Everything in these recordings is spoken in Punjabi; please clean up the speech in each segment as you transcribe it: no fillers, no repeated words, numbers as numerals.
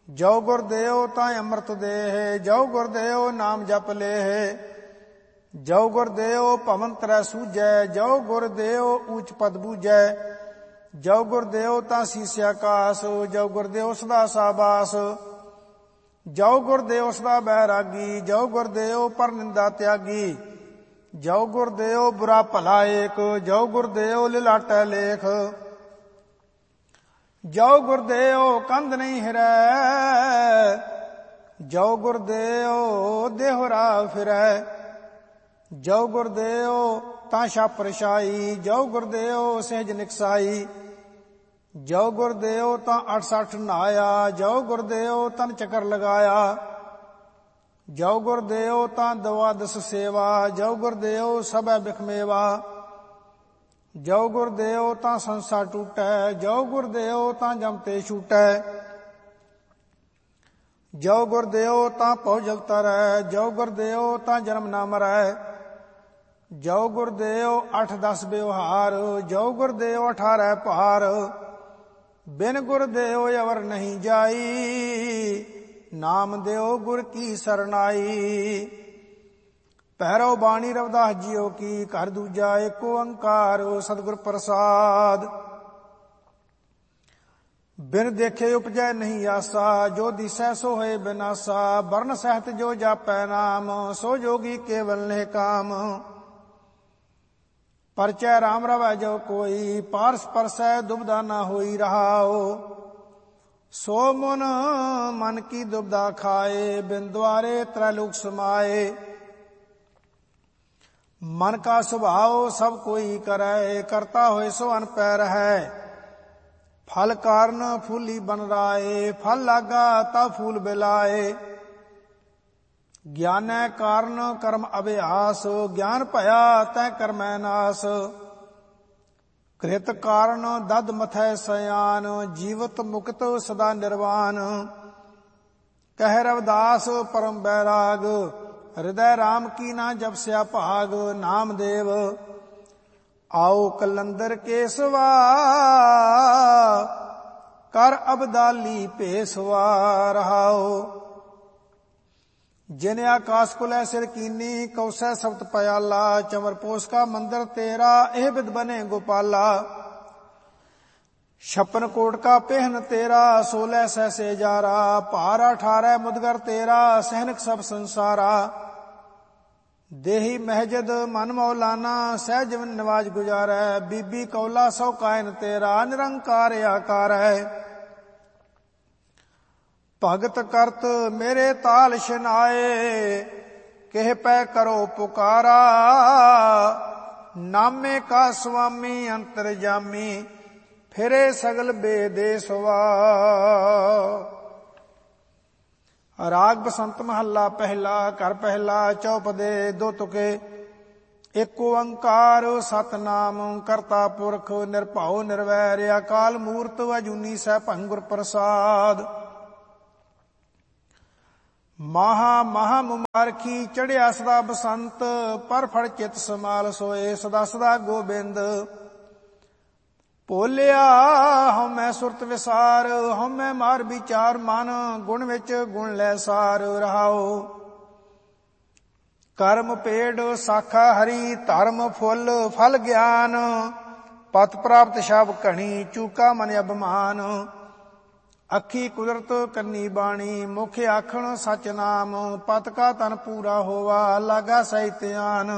ਜੋ ਗੁਰ ਦੇਓ ਤਾਂ ਅੰਮ੍ਰਿਤ ਦੇਹ, ਜੋ ਗੁਰ ਦੇਓ ਨਾਮ ਜਪ ਲੇਹ। ਜੋ ਗੁਰ ਦੇਓ ਭਵਨ ਤਰੈ ਸੂਝੈ, ਜੋ ਗੁਰ ਦੇਓ ਊਚ ਪਦ ਬੂਝੈ। ਜੋ ਗੁਰ ਦੇਓ ਤਾਂ ਸੀਸ ਆਕਾਸ, ਜੋ ਗੁਰ ਦੇਓ ਸਦਾ ਸਾਬਾਸ। ਜੋ ਗੁਰ ਦੇਓ ਸਦਾ ਬੈਰਾਗੀ, ਜੋ ਗੁਰ ਦੇਓ ਪਰ ਨਿੰਦਾ ਤਿਆਗੀ। ਜੋ ਗੁਰ ਦੇਓ ਬੁਰਾ ਭਲਾ ਏਕ, ਜੋ ਗੁਰ ਦੇਓ ਲਿਲਾਟੈ ਲੇਖ। ਜੋ ਗੁਰ ਦੇਓ ਕੰਧ ਨਹੀਂ ਹਿਰੈ, ਜੋ ਗੁਰ ਦੇਓ ਦੇਹੁਰਾ ਫਿਰੈ। ਜੋ ਗੁਰ ਦੇਓ ਤਾਂ ਛਾਪਰ ਛਾਈ, ਜੋ ਗੁਰ ਦੇਓ ਸਹਿਜ ਨਿਕਸਾਈ। ਜੋ ਗੁਰ ਦੇਓ ਤਾਂ 68 ਨਹਾਇਆ, ਜੋ ਗੁਰ ਦੇਓ ਤਨ ਚੱਕਰ ਲਗਾਇਆ। ਜੋ ਗੁਰ ਦੇਓ ਤਾਂ ਦਵਾਦਸ ਸੇਵਾ, ਜੋ ਗੁਰ ਦੇਓ ਸਭੈ ਬਿਖਮੇਵਾ। ਜੋ ਗੁਰ ਦੇਓ ਤਾਂ ਸੰਸਾ ਟੂਟੈ, ਜੋ ਗੁਰ ਦੇਓ ਤਾਂ ਜਮ ਤੇ ਛੂਟੈ। ਜੋ ਗੁਰ ਦੇਓ ਤਾਂ ਭਉ ਜਲ ਤਰੈ, ਜੋ ਗੁਰ ਦੇਓ ਤਾਂ ਜਨਮ ਨਾ ਮਰੈ। ਜੋ ਗੁਰ ਦੇਓ 8-10 ਵਿਵਹਾਰ, ਜੋ ਗੁਰ ਦੇਓ 18 ਭਾਰ। ਬਿਨ ਗੁਰ ਦੇਓ ਅਵਰ ਨਹੀਂ ਜਾਈ, ਨਾਮ ਦਿਓ ਗੁਰ ਕੀ ਸਰਨਾਈ। ਪਹਿਰੋ ਬਾਣੀ ਰਵਿਦਾਸ ਜੀਓ ਕੀ, ਘਰ ਦੂਜਾ ਏਕ ਓੰਕਾਰ ਸਤਿਗੁਰ ਪ੍ਰਸਾਦ। ਬਿਨ ਦੇਖੇ ਉਪਜੈ ਨਹੀਂ ਆਸਾ, ਜੋ ਦਿਸੈ ਸੋ ਹੋਏ ਬਿਨਾਸਾ। ਵਰਨ ਸਹਿਤ ਜੋ ਜਾਪੈ ਨਾਮ, ਸੋ ਜੋਗੀ ਕੇਵਲ ਨਹਿ ਕਾਮ। ਪਰਚੈ ਰਾਮ ਰਵੈ ਜੋ ਕੋਈ, ਪਾਰਸ ਪਰਸੈ ਦੁਬਦਾ ਨਾ ਹੋਈ ਰਹਾਓ। ਸੋ ਮਨ ਕੀ ਦੁਬਦਾ ਖਾਏ, ਬਿਨ ਦੁਆਰੇ ਤ੍ਰੈਲੋਕ ਸਮਾਏ। ਮਨ ਕਾ ਸੁਭਾਉ ਸਭ ਕੋਈ ਕਰੈ, ਕਰਤਾ ਹੋਏ ਸੋ ਅਨਪੈ ਰਹੈ। ਫਲ ਕਾਰਨ ਫੂਲੀ ਬਨ ਰਾਏ, ਫਲ ਲਾਗਾ ਤਾ ਫੂਲ ਬਿਲਾਏ। ਗਿਆਨੈ ਕਾਰਨ ਕਰਮ ਅਭਿਆਸ, ਗਿਆਨ ਭਇਆ ਤੈ ਕਰਮੈ ਨਾਸ। ਕ੍ਰਿਤ ਕਾਰਨ ਦਦ ਮਥੈ ਸਿਆਨ, ਜੀਵਤ ਮੁਕਤ ਸਦਾ ਨਿਰਵਾਨ। ਕਹਿ ਰਵਿਦਾਸ ਪਰਮ ਬੈਰਾਗ, ਹਿਰਦੈ ਰਾਮ ਕੀ ਨਾ ਜਪਸਿਆ ਭਾਗ। ਨਾਮਦੇਵ ਆਓ ਕਲੰਦਰ ਕੇਸਵਾ, ਕਰ ਅਬਦਾਲੀ ਭੇਸਵਾ ਰਹਾਓ। ਜਿਨ ਆਕਾਸ ਕੁਲੈ ਸਿਰ ਕੀਨੀ, ਕੌਸੈ ਸਬਤ ਪਇਆਲਾ। ਚਮਰ ਪੋਸ ਕਾ ਮੰਦਰ ਤੇਰਾ, ਇਹ ਬਿਦ ਬਨੇ ਗੋਪਾਲਾ। 56 ਕੋਟ ਕਾ ਪਹਿਨ ਤੇਰਾ, 16 ਸਹਿਸੇ ਜਾਰਾ। ਭਾਰ 18 ਮੁਦਗਰ ਤੇਰਾ, ਸਹਿਨਕ ਸਭ ਸੰਸਾਰਾ। ਦੇਹੀ ਮਹਿਜਦ ਮਨ ਮੌਲਾਨਾ, ਸਹਿਜ ਨਿਵਾਜ ਗੁਜਾਰੈ। ਬੀਬੀ ਕੌਲਾ ਸੋ ਕਾਇਨ ਤੇਰਾ, ਨਿਰੰਕਾਰ ਆਕਾਰ ਹੈ। ਭਗਤ ਕਰਤ ਮੇਰੇ ਤਾਲ ਸ਼ਨਾਏ, ਕਿਹ ਪੈ ਕਰੋ ਪੁਕਾਰਾ। ਨਾਮੇ ਕਾ ਸੁਆਮੀ ਅੰਤਰਜਾਮੀ, ਫਿਰੇ ਸਗਲ ਬੇਦੇਸਵਾ। ਰਾਗ ਬਸੰਤ ਮਹੱਲਾ ਪਹਿਲਾ। ਘਰ ਪਹਿਲਾ ਚੌਪਦੇ ਦੋ ਤੁਕੇ। ਏਕ ਓੰਕਾਰ ਸਤਿਨਾਮ ਕਰਤਾ ਪੁਰਖ, ਨਿਰਭਉ ਨਿਰਵੈਰ ਅਕਾਲ ਮੂਰਤ। ਅਜੂਨੀ ਸੈਭੰ ਗੁਰ ਪ੍ਰਸਾਦ। ਮਹਾ ਮਹਾ ਮੁਬਾਰਕੀ ਚੜਿਆ ਸਦਾ ਬਸੰਤ, ਪਰ ਫੜ ਚਿਤ ਸਮਾਲ ਸੋਏ ਸਦਾ ਸਦਾ ਗੋਬਿੰਦ। ਭੋਲਿਆ ਹਉਮੈ ਸੁਰਤ ਵਿਸਾਰ, ਹਉਮੈ ਮਾਰ ਵਿਚਾਰ ਮਨ। ਗੁਣ ਵਿੱਚ ਗੁਣ ਲੈ ਸਾਰ ਰਹਾਓ। ਕਰਮ ਪੇੜ ਸਾਖਾ ਹਰੀ, ਧਰਮ ਫੁੱਲ ਫਲ ਗਿਆਨ। ਪਤ ਪ੍ਰਾਪਤ ਸ਼ਬ ਘਣੀ, ਚੂਕਾ ਮਨ ਅਭਿਮਾਨ। ਅੱਖੀ ਕੁਦਰਤ ਕੰਨੀ ਬਾਣੀ, ਮੁਖ ਆਖਣ ਸਚ ਨਾਮ। ਪਤ ਕਾ ਤਨ ਪੂਰਾ ਹੋਵਾ, ਲਾਗਾ ਸਹਿ ਧਿਆਨ।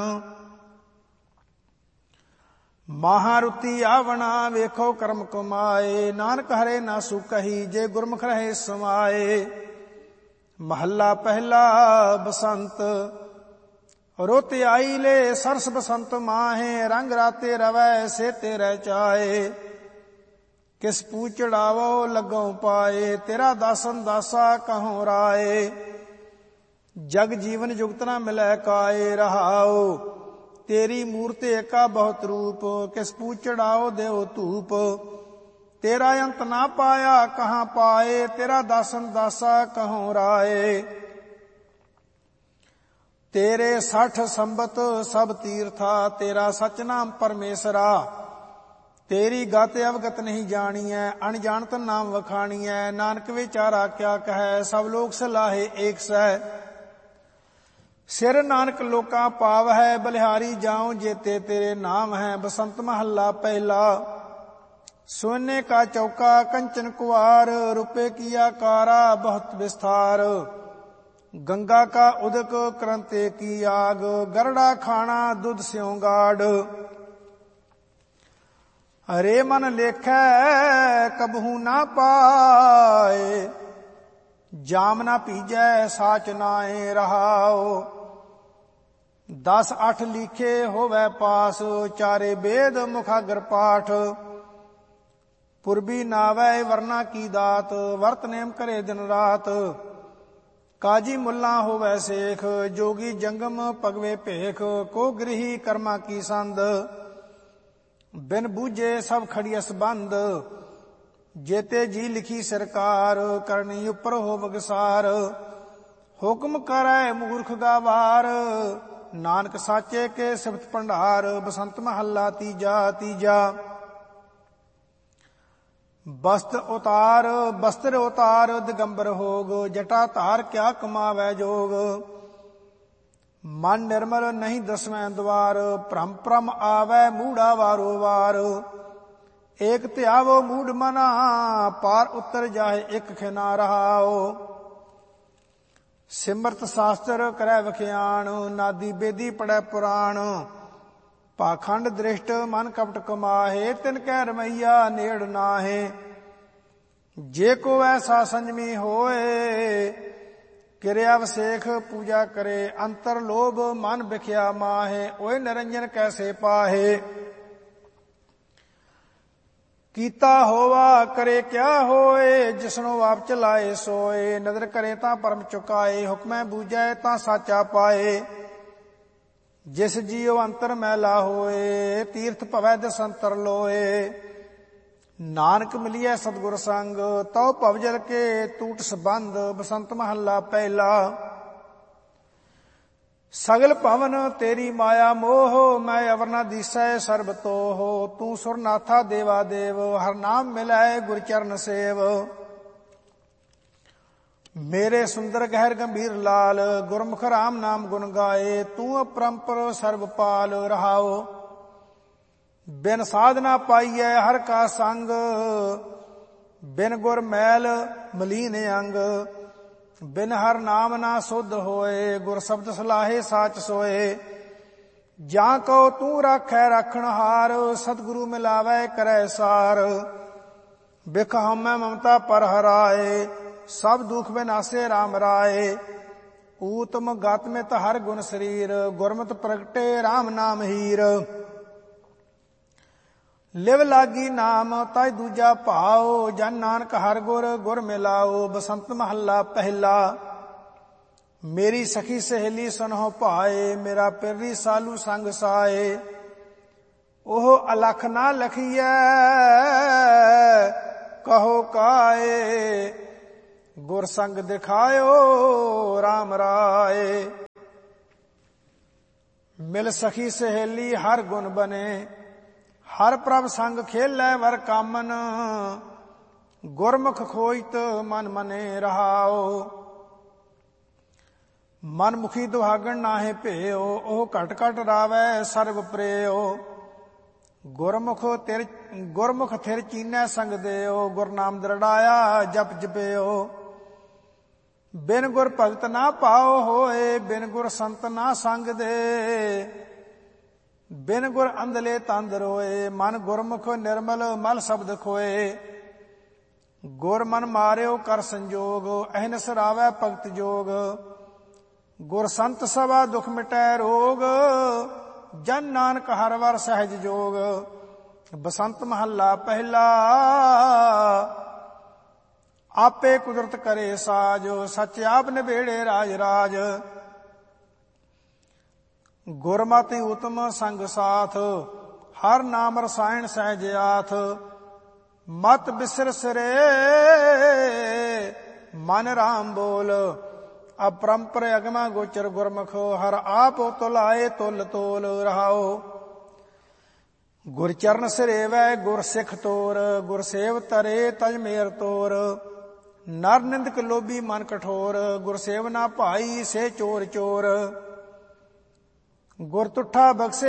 ਮਹਾਰੁਤੀ ਆਵਣਾ ਵੇਖੋ ਕਰਮ ਕਮਾਏ। ਨਾਨਕ ਹਰੇ ਨਾ ਸੁਕਹੀ, ਜੇ ਗੁਰਮੁਖ ਰਹੇ ਸਮਾਏ। ਮਹੱਲਾ ਪਹਿਲਾ। ਬਸੰਤ ਰੁੱਤ ਆਈ ਲੈ, ਸਰਸ ਬਸੰਤ ਮਾਹੇ। ਰੰਗ ਰਾਤੇ ਰਵੈ ਸੇ ਤੇਰੇ ਚਾਏ। ਕਿਸ ਪੂ ਚੜਾਵੋ ਲੱਗੋਂ ਪਾਏ, ਤੇਰਾ ਦਾਸਨ ਦਾਸਾ ਕਹੋਂ ਰਾਏ। ਜਗ ਜੀਵਨ ਜੁਗਤ ਨਾ ਮਿਲੈ ਕਾਏ ਰਹਾਓ। ਤੇਰੀ ਮੂਰਤ ਏਕਾ ਬਹੁਤ ਰੂਪ, ਕਿਸ ਪੂ ਚੜਾਓ ਦੇਉ ਧੂਪ। ਤੇਰਾ ਅੰਤ ਨਾ ਪਾਇਆ ਕਹਾਂ ਪਾਏ, ਤੇਰਾ ਦਾਸਨ ਦਾਸਾ ਕਹੋਂ ਰਾਏ। ਤੇਰੇ 60 ਸੰਬਤ ਸਭ ਤੀਰਥਾ, ਤੇਰਾ ਸਚ ਨਾਮ ਪਰਮੇਸ਼ਰਾ। ਤੇਰੀ ਗਤ ਅਵਗਤ ਨਹੀਂ ਜਾਣੀਐ, ਅਣਜਾਣਤ ਨਾਮ ਵਖਾਣੀਐ। ਨਾਨਕ ਵਿਚਾਰਾ ਕਿਆ ਕਹੈ, ਸਭ ਲੋਕ ਸਲਾਹੇ ਏਕ ਸਹਿ। ਸਿਰ ਨਾਨਕ ਲੋਕਾਂ ਪਾਵ ਹੈ, ਬਲਿਹਾਰੀ ਜਾਉ ਜੇਤੇ ਤੇਰੇ ਨਾਮ ਹੈ। ਬਸੰਤ ਮਹੱਲਾ ਪਹਿਲਾ। सोने का चौका कंचन कुआर, रुपए की आकारा बहुत विस्तार। गंगा का उदक करंते की आग, गरड़ा खाना दूध स्यों गाढ़। अरे मन लेखै कबहू ना पाए, जाम ना पीजै साच नाए रहाओ। 10 8 लिखे होवै पास, चारे वेद मुखागर पाठ। पुरबी नावै वरना की दात, वर्त नेम करे दिन रात। काजी मुल्ला होवै सेख, जोगी जंगम पगवे भेख। को गृही कर्मा की संद, बिन बूझे सब खड़ियस बंद। जेते जी लिखी सरकार, करनी उपर हो बगसार। हुक्म करै मूर्ख गावार, नानक साचे के सिफत भंडार। बसंत महला तीजा तीजा। बस्त्र उतार दिगंबर होग, जटा धार क्या कमावै जोग। मन निर्मल नहीं दसवें द्वार, भ्रम भ्रम आवै मूढ़ा वारो वार। एक त्यावो मूढ़ मना, पार उतर जाए एक खिना रहाओ। सिमरत शास्त्र करै वखियाण, नादी बेदी पढ़ै पुराण। पाखंड दृष्ट मन कपट कमाहे, तिनकै रमैया नेड़ नाहे। जे को ऐसा संजमी होए, किरिया वसेख पूजा करे। अंतर लोभ मन बिख्या माहे, ओए निरंजन कैसे पाहे। कीता होवा करे क्या होए, जिसनो आप चलाए सोए। नदर करे तां परम चुकाए, हुक्मै बूझै तां साचा पाए। जिस जीव अंतर मैला होए, तीर्थ भवै दसंतर लोए। नानक मिलिए सतगुर संग, तो भवजल के टूट संबंध। बसंत महला पहला। सगल भवन तेरी माया मोह, मैं अवर न दिसै सर्ब तोह। तू सुरनाथा देवा देव, हर नाम मिलै गुर चरण सेव। मेरे सुंदर गहर गंभीर लाल, गुरमुख राम नाम गुण गाए। तू अपरंपर सर्वपाल रहाओ। बिन साधना पाइयै हर का संग, बिन गुर मैल मलीन अंग। बिन हर नाम ना शुद्ध होए, गुर शब्द सलाहे साच सोए। जां को तू राखै राखणहार, सतगुरु मिलावै करै सार। बिख हमै ममता पर हराए, सब दुख विनाशे राम राय। ऊतम गातमित हर गुण शरीर, गुरमत प्रगटे राम नाम हीर। लिव लागी नाम ताय दूजा भाओ, जन नानक हर गुर गुर मिलाओ। बसंत महला पहला। मेरी सखी सहेली सुनहो भाए, मेरा पिररी सालू संग साए। ओह अलख ना लखिए कहो काए, गुर संग दिखायो राम राय। मिल सखी सहेली हर गुण बने, हर प्रभ संग खेलै वर कामन। गुरमुख खोजत मन मने रहाओ। मन मुखी दुहागन नाहे भेओ, ओह घट घट रावै सर्व प्रेओ। गुरमुख थिर चीनै संग देओ, गुर नाम दृढ़ाया जप जपेओ। बिन गुर भगत ना पाओ होए, बिन गुर संत ना संग दे। बिन गुर अंधले तंद रोए, मन गुरमुख निर्मल मल शब्द खोए। गुर मन मारियो कर संजोग, अहनस रावै भगत जोग। गुर संत सभा दुख मिटै रोग, जन नानक हर वर सहज जोग। बसंत महला पहला। आपे कुदरत करे साज, सच आप निबेड़े राज राज। गुरमति उत्तम संग साथ, हर नाम रसायन सहज आथ। मत बिसर सिरे मन राम बोल, अपरंपर अगमा गोचर गुरमुख। हर आप तुलाए तुल तोल रहाओ। ਗੁਰ ਚਰਨ ਸਿਰੇਵੈ ਗੁਰ ਸਿੱਖ ਤੋਰ, ਗੁਰ ਸੇਵ ਤਰੇ ਤਜ ਮੇਰ ਤੋਰ। ਨਰ ਨਿੰਦਕ ਲੋਭੀ ਮਨ ਕਠੋਰ, ਗੁਰ ਸੇਵ ਨਾ ਭਾਈ ਸੇ ਚੋਰ ਚੋਰ। ਗੁਰ ਤੁਠਾ ਬਖਸ਼ੇ